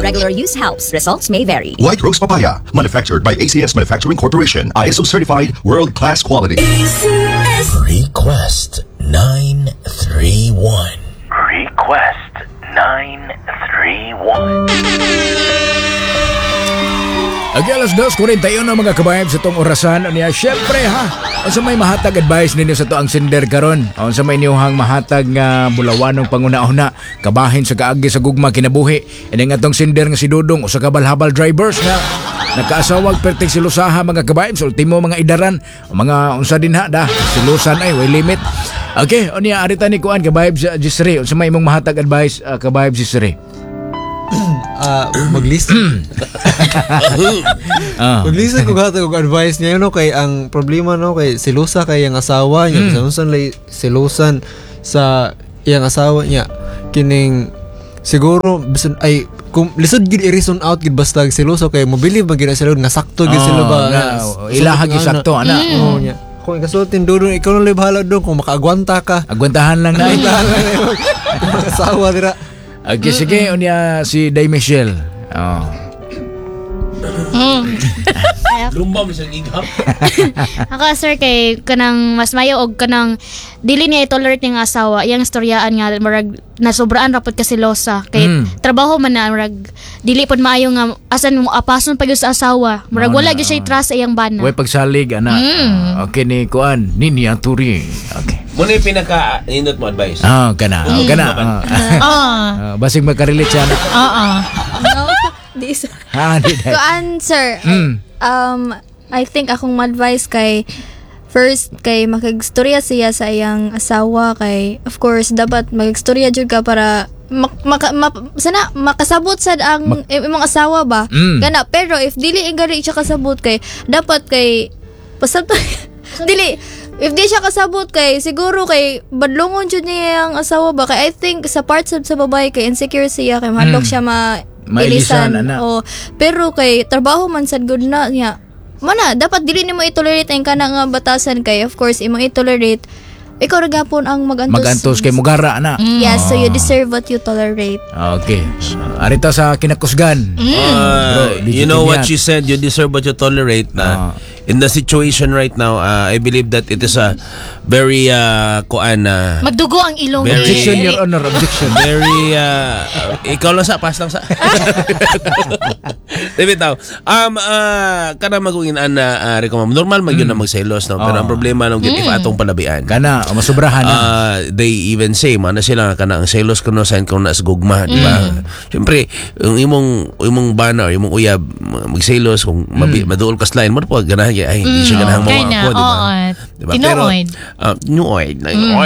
regular use helps. Results may vary. White Rose Papaya, manufactured by ACS Manufacturing Corporation. ISO certified, world-class quality. Request 931. Request 931. Okay, alas 2:41 na mga kabayab sa tong orasan. Niya, syempre ha, unsa may mahatag advice ninyo sa to ang sender karon? Unsa may niyuhang mahatag nga bulawanong panguna-una kabahin sa kaagi sa gugma kinabuhi? Ini nga tong sender nga si Dudong usa ka balhabal drivers nga nakaasawag perting silusaha mga kabayab sa ultimo mga idaran mga unsa din ha da silusan ay way limit. Okay, unya arita ni kuan kabayab sa Gisri. Unsa may imong mahatag advice kabayab Gisri? Mag-listen. Mag-listen ko gato kong advice niya, no, kay ang problema, no, kay silusa kay ang asawa niya. Sanusan lay silusan sa iyang asawa niya. Kining siguro bisan ay kung lisod gid i-reason out gid basta siluso kay mobilib man gid sila nga sakto gid sila ba. Ilahag gid sakto ana. Oo niya. Kung kasultin Dudong, ikaw na lang bahala doon kung makaagwanta ka. Agwantahan lang na. Kung asawa dira. Okay, sige, unya si Day Michelle. Oh. Lumba mo siyang igap. Ako sir kay kanang mas mayo og kanang dili niya i-tolerate ning asawa iyang istoryaan nga murag nasobraan rapod kasi losa kay trabaho man na murag dili pod maayo nga asan mo apason pa gyud sa asawa murag wala gyud siya trust sa iyang bana. Way pagsalig ana. Okay ni kuan Ninia Turi. Okay. Muna yung pinaka-indot mo advice. Kana. Basig magka-relate siya na. No, di sir. Kuan sir. I think akong advice kay first kay makagstorya siya sa iyang asawa kay of course dapat magstorya jud ka para sana makasabot sad ang imong asawa ba kana pero if dili ingari siya kasabot kay dapat kay pasabot dili if di siya kasabot kay siguro kay badlongon jud niya ang asawa ba kay I think sa parts sa babae kay insecure siya kay mahadlok siya mailisan pero kay trabaho man sad good na niya mana dapat dili nimo i-tolerate ang kana nga batasan kay of course imo i-tolerate ikaw ra gapon ang magantos kay mugara ana. Yes, so you deserve what you tolerate. Okay. Arita sa kinakusgan. You know what she said, you deserve what you tolerate. In the situation right now, I believe that it is a very magdugo ang ilong. Objection, Your Honor, objection. Very ikaw lang sa pas lang sa. David taw. Kana magungin ana rekomend normal man gyud na magselos no, pero ang problema nung if atong palabian. Kana masubrahan na. They even say man sila kana ang selos kuno sa kung nas gugma, di ba? Siyempre, yung imong bana or imong uyab magselos kung maduol ka slide mo po ganahan ay hindi siya ganahang mawa ako, di ba? Diba? Tinuoid. Tinuoid.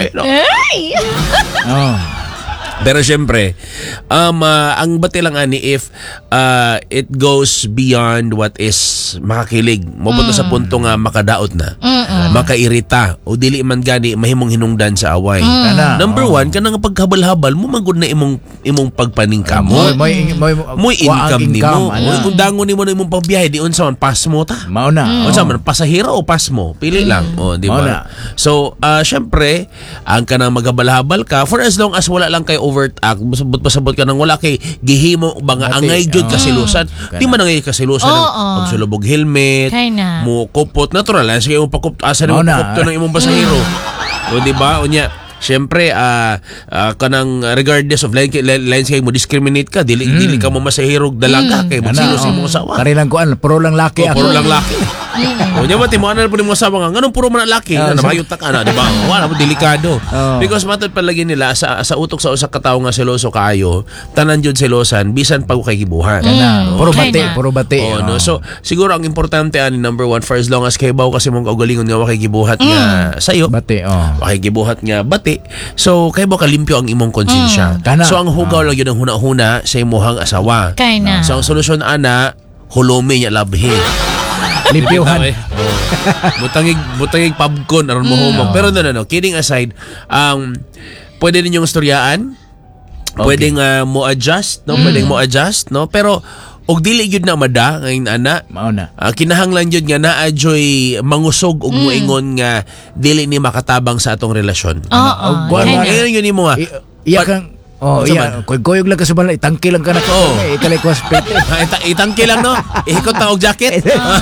Pero syempre, ang bati lang ani if it goes beyond what is makakilig. Mabuto sa punto nga makadaot na, makairita, o dili man gani mahimong hinungdan sa away. Number one, kanang paghabal-habal mo magud na imong pagpaningkam mo. Mo income nimo. Kung dangon nimo na imong pagbiyahe di unsa man pas mo ta. Mao na. Unsa man pasahero o pas mo, pili lang. Di ba? So, syempre, ang kanang maghabal-habal ka for as long as wala lang kay overact, pasabot ka nang wala kay gihimo ba nga angay jud kasilusan. Di man angay kasilusan ng pagsulubog helmet, mo kupot natural lang sige mo pakup asa mo pakupto ng imong pasahero. O di ba? Unya syempre kanang regardless of lines kay mo discriminate ka dili ka mo masahirog dalaga kay magsilos imong asawa. Kari lang kuan puro lang laki ako. Puro lang laki. O nya mati mo ana po nimo asawa nga nganong puro man laki na mayut ta kana di ba? Wala mo delikado. Because matod palagi nila sa utok sa usa ka tawo nga seloso kaayo tanan jud selosan bisan pag kay gibuhat. Puro bati. No? So siguro ang importante ani number one for as long as kay baw kasi mong kaugalingon nga wa kay gibuhat nga sayo. Bati. Wa kay gibuhat nga bati. So kay ba kalimpyo ang imong konsensya. So ang hugaw lang yun ang huna-huna sa imuhang asawa. So ang solusyon ana hulumi niya labhi. Limpyuhan. Butangig pabkon aron mo humog. Pero no. Kidding aside, pwede ninyong istoryaan. Pwedeng mo adjust, no? Pwedeng mo adjust, no? Pero og dili gyud na mada ngayon ana. Mao na. Kinahanglan gyud nga naa joy mangusog og moingon nga dili ni makatabang sa atong relasyon. Ngayon yun mo nga. Iya kang Oh, iya. Kuyog lang ka sa balay. Tangki lang ka na. Oo. Ikalay ko hospital. Itangki lang, no? Ihikot na og jacket.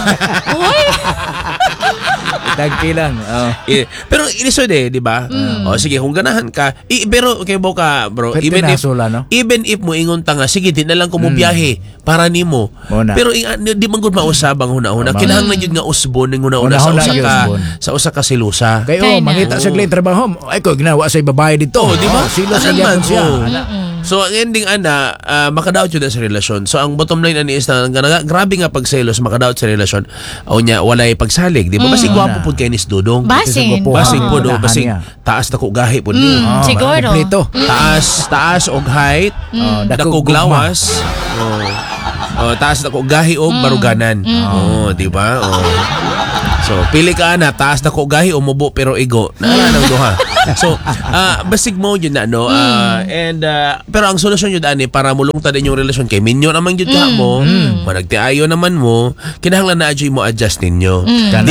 Tangki lang. Oh. Pero inisod di ba? O sige, kung ganahan ka, pero okay mo ka, bro, Pwede even if nasula, no? even if mo ingon ta nga, sige, di na lang ko mo biyahe para nimo. Muna. Pero di man gud mausab ang huna-huna. Muna. Kinahanglan jud nga usbon ning huna-huna Huna-huna sa usbon. usa ka silusa. Kayo, Kaya na. mangita sa glain trabaho. Ay ko, ginawa sa babae dito. Oh, di ba? Sila sa Alam gyapon man, siya. oh. Ana. So ang ending ana, makadaot yun sa relasyon. So ang bottom line ani is na grabe nga pagselos makadaot sa relasyon. O nya walay pagsalig, di ba? Basig gwapo pud kay Nis Dudong. Basin. Basig Oo. po do, basig Niya. taas na ko gahi po niya. Siguro. Kompleto. Taas og height, Dakog dakog gugma. lawas. Taas na ko gahi og baruganan. Di ba? So, pili ka na, taas na ko gahi o mubo pero igo. Naalala duha. So, basig mo yun na, no? Pero ang solusyon yun, ani, para mulungtad din yung relasyon kay minyo naman yun ka mo, managtiayo naman mo, kinahanglan na adyo mo adjust ninyo.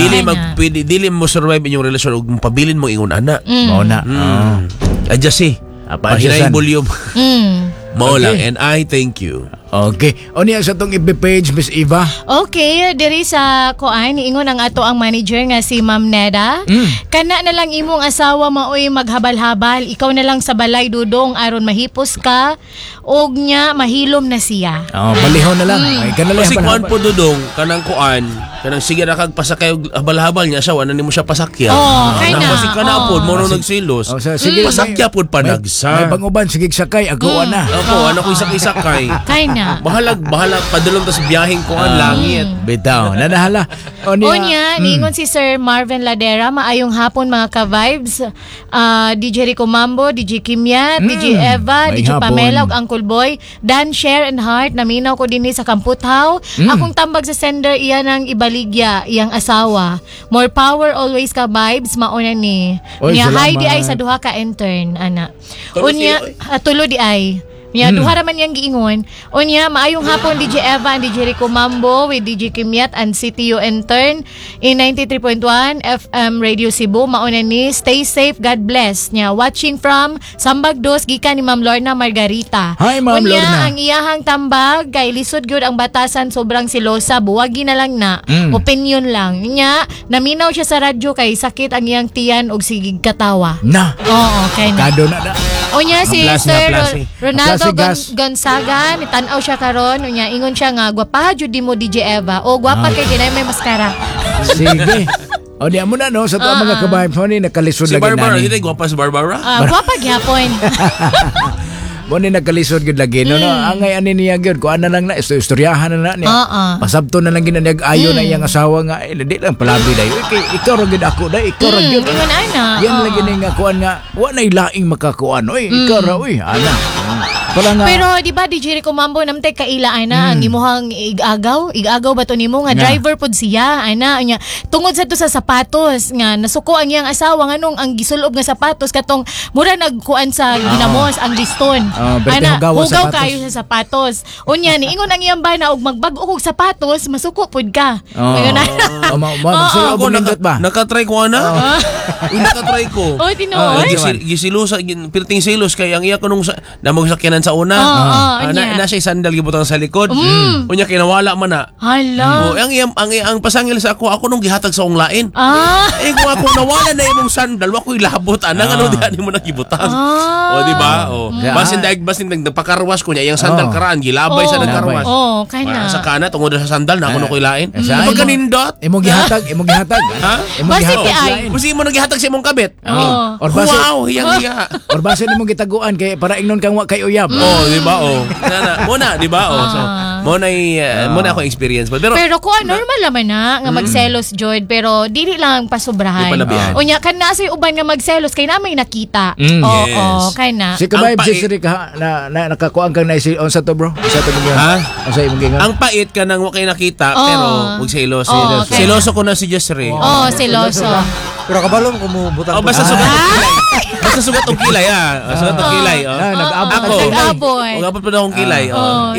Dili mo survive inyong relasyon ug pabilin mo ingon ana. Mao na. Adjust Pahinay Pahinay volume. Mao lang, and I thank you. Okay. O niya sa tong FB page, Miss Eva. Okay, diri sa kuan niingon ang ato ang manager nga si Ma'am Neda. Kana na lang imong asawa maoy maghabal-habal, ikaw na lang sa balay Dudong aron mahipos ka og nya mahilom na siya. Oh, balihon na lang. Ay, kanala Kasi kuan po Dudong, kanang sige na kag pasakay og habal-habal niya siya, wala nimo siya pasakya. kay na. Kasi kana po, mo nagsilos. Oh, sige, Pasakya po panagsa. May panguban, sige sakay, ako na. Ako, ano ko isakay. Kay na. Bahala padulong tas biyaheng kuan langit. Bitaw, nanahala. O Onya, niingon si Sir Marvin Ladera, maayong hapon mga ka-vibes. DJ Rico Mambo, DJ Kimyat, DJ Eva, Maayong DJ hapon. Pamela, ug Uncle Boy, Dan, Share and Heart, naminaw ko din sa Kamputhaw. Akong tambag sa sender, iyan ang ibaligya, iyang asawa. More power always ka vibes, mauna ni. Oy, Nya, salamat. hi di ay sa duha ka intern, ana. Tulo Unya, siya, tulo di ay. Nya, duha raman yang giingon. Unya, maayong hapon DJ Eva and DJ Rico Mambo with DJ Kimyat and CTU intern in 93.1 FM Radio Cebu. Mauna ni, stay safe, God bless. Nya, watching from Sambagdos, gikan ni Ma'am Lorna Margarita. Hi, Ma'am Unya, Lorna. ang iyahang tambag, kay lisod gyud ang batasan, sobrang silosa, buwagi na lang na. Opinion lang. Nya, naminaw siya sa radyo kay sakit ang iyang tiyan og sigig katawa. Na. Oo, kay na. Kado na na. Unya si Aplas Sir na, aplas, Ronaldo Aplas, gas. Gonzaga, nitanaw siya karon. Unya ingon siya nga gwapa jud di mo DJ Eva. O gwapa kay kinay may maskara. Sige. O niya mo na, no? Sa tuwa mga kabayan mo ni, nakalisod Si lagi Barbara, nani. hindi gwapa si Barbara? Gwapa gyapon. Mo ni nagkalisod gud lagi, no? Angay ani niya gyud, kuan na lang na, istoryahan na niya. Pasabto na lang ginanyag ayo na iyang asawa nga, di lang palabi dayo. Ikaw ra gid ako day, ikaw ra gyud. Ingon ana. Yan lagi ni nga kuan nga, wa nay laing makakuan. Oy, ikaw ra oy, ana. Para nga. Pero di ba DJ Rico Mambo namtay kaila ana ang imuhang igagaw ba to nimo nga Nga. driver pod siya ana nya tungod sa to sa sapatos nga nasuko ang iyang asawa nganong ang gisulob nga sapatos katong mura nagkuan sa ginamos ang liston. pero Ana hugaw ang hugaw sapatos. kayo sa sapatos. Unya ni ingon ang iyang bana og magbag-o kog sapatos masuko pod ka. Ayun na. Magsulo Ako, ko nindot ba? nakatry ko ana. Nakatry ko. Oh, tinuod. Gisilos, pirting silos kay ang iya ko nung namog sakyanan sa una. anya. Na siya sandal gibutang sa likod. Unya kinawala man na. Hala. Ang pasangil sa ako nung gihatag sa ong lain. Kung ako nawala na imong sandal, ako ilabot anang ano di mo nagibutang. O di ba? O. Basin nagpakarwas ko niya iyang sandal karaan gilabay sa nagkarwas. Oh, kay na. Sa kana tungod sa sandal na ako no ilain. Sa Pag kanindot. Imong gihatag. Ha? Imong Basi gihatag. ti ay. lain. Kasi mo nagihatag sa imong kabit. Or base, Wow, hiyang-hiya. or base nimong gitaguan kay para ingnon kang wa kay uyab. Oh, di ba? Oh. Muna, di ba? Oh. So, muna ako experience po. Pero kuan normal naman na nga magselos Jod pero dili lang pasubrahan. Di palabihan. Unya kan na say uban nga magselos kay na may nakita. Yes. Kay na. Si kabayb Ang si Siri ka na nakakuan kang na on sa to bro. Sa to mo. Ha? Sa imong gingon. Ang pait ka nang wakay nakita, pero huwag selos. Okay. Seloso ko na si Jessry. Seloso. Pero kabalong kumubutang. Basta sugat ang kilay. Basta sugat ang kilay, ha? Sugat ang kilay. Nag-abot Ako. ang kilay. Aboy. Huwag pa na akong kilay.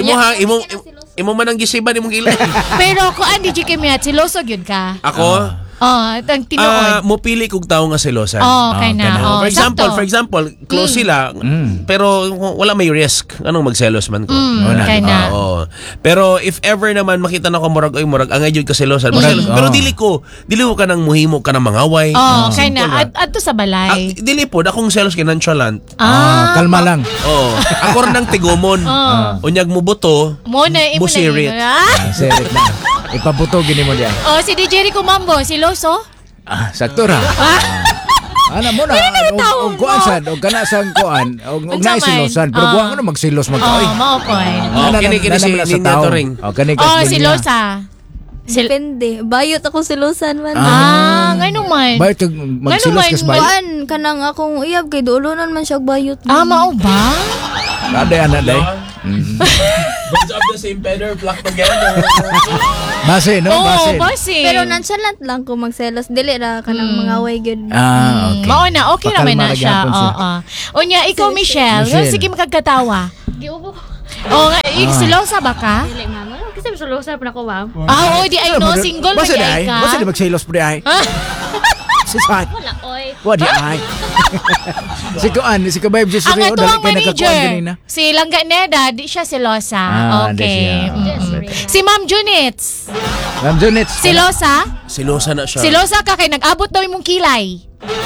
Imo man ang gisiban imong kilay. Pero kuan di Kimyat seloso gyud ka. Ako, ang tinuod. Mupili kog tawo nga selosan. Okay na. For example, close sila, pero wala may risk. Anong magselos man ko? Okay na. Pero if ever naman makita na ko murag angay jud ka selosan. Pero dili ko ka nang muhimo ka nang mangaway. Okay na. Adto sa balay. Dili po akong selos kay nonchalant. Kalma lang. Ako rin ng tigomon. Unyag mo buto. Musirit. Sirit na. Ipabuto gini mo diyan. Si DJ Rico Mambo, si Loso. Sakto ra. Ana mo na, og kuan sad, og kana sang kuan, og naisilosan, pero kuan ano magsilos magkaoy. Mao koy. Kini si Ninja Toring. Si Losa. Depende. Bayot ako silusan man. Ngano man. Bayot magsilos kas bayot. Kuan kanang akong uyab kay duolonan man siya bayot. Mao ba? Ana day. Birds of the same feather flock together. Base, no? Base. Pero nonchalant lang ko magselos. Dili ra kanang mangaway gyud. Okay. Mao na, okay naman na siya. Unya, ikaw Michelle, sige makagkatawa. Nga, silosa ba ka? Dili ma'am. Kasi sulosa pa ako ma'am. Di ay no, single ba kay ka? Basta di magsilos pre ay. Sisay. Wala oy. Wadi ay. Si Kabayb si Ang Rio atuang dali kay nakakuan ganina. si Langga Neda, di siya silosa. Okay. Si Ma'am Junits. Ma'am Junits. Silosa? Silosa na siya. Silosa ka kay nag-abot daw imong kilay.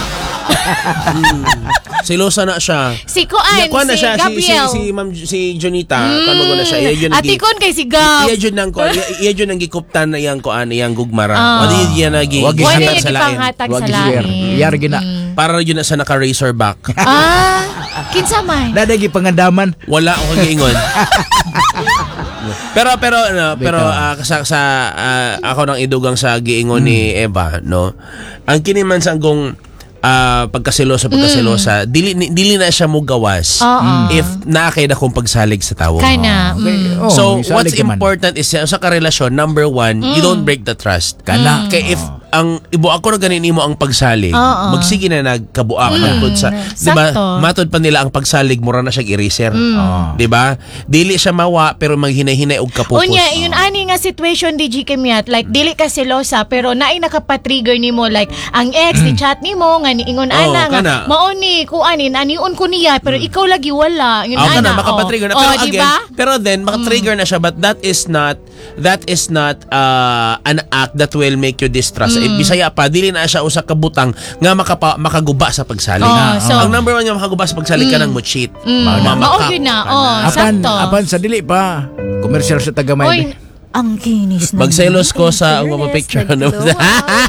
Silosa na siya. Si Kuan, na si siya, Gabriel. si Junita, kano mo na siya. Ati kon kay si Gab. Iya jud nang gikuptan na iyang gugmara. Wadi yan na Wala sa lain. gipanghatag sa lain. Yar gina. Para yun na sa naka-razorback. Kinsa man? Dadagi pangandaman. Wala akong giingon. pero ako nang idugang sa giingon ni Eva, no. Ang kiniman sa gong pagkaselosa dili na siya mo gawas if naakay na kung pagsalig sa tawo. Kana. So what's important is sa karelasyon, number one, you don't break the trust. Kana. Kay if ang ibo ako na ganin mo ang pagsalig, magsige na nagkabuak tungkol sa, di ba? Matod pa nila ang pagsalig, mura na siya eraser. Di ba? Dili siya mawa pero maghinay-hinay og kapupos. Unya, yun ani nga situation di Kimiat, like dili ka selosa pero naay nakapatrigger nimo like ang ex ni chat nimo nga niingon ana nga mao ni kuanin aniun ko niya pero ikaw lagi wala. Yun ana. Makapatrigger na pero again, pero then makatrigger na siya but that is not an act that will make you distrust. Bisaya pa, dili na siya usa ka butang nga makaguba sa pagsalig. Ang number one nga makaguba sa pagsalig ka nang mo cheat. Mao yun na. Sakto. Apan sa dili pa. Komersyal sa tagamay. Ang kinis na. Magselos ko sa ang mga picture.